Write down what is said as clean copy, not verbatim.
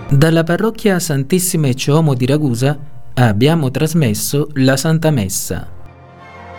Dalla parrocchia Santissima Ecce Homo di Ragusa abbiamo trasmesso la Santa Messa.